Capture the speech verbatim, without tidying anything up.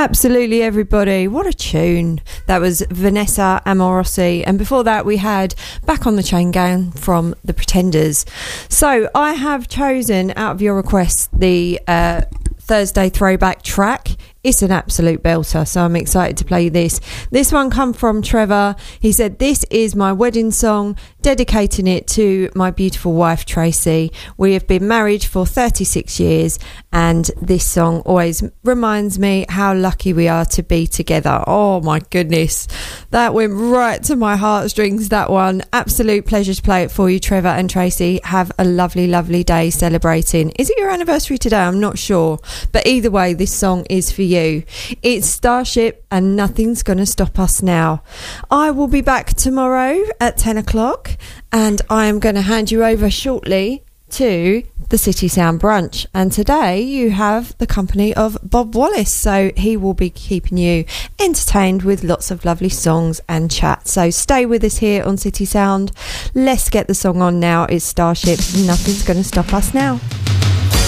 Absolutely, everybody. What a tune. That was Vanessa Amorosi. And before that, we had Back on the Chain Gang from The Pretenders. So I have chosen out of your requests the uh, Thursday throwback track. It's an absolute belter, so I'm excited to play this. This one come from Trevor. He said, this is my wedding song, dedicating it to my beautiful wife, Tracy. We have been married for thirty-six years, and this song always reminds me how lucky we are to be together. Oh my goodness. That went right to my heartstrings, that one. Absolute pleasure to play it for you, Trevor and Tracy. Have a lovely, lovely day celebrating. Is it your anniversary today? I'm not sure. But either way, this song is for you. You. It's Starship and Nothing's Gonna Stop Us Now. I will be back tomorrow at ten o'clock, and I am going to hand you over shortly to the City Sound Brunch. And today you have the company of Bob Wallace, so he will be keeping you entertained with lots of lovely songs and chat. So stay with us here on City Sound. Let's get the song on now. It's Starship, Nothing's Gonna Stop Us Now.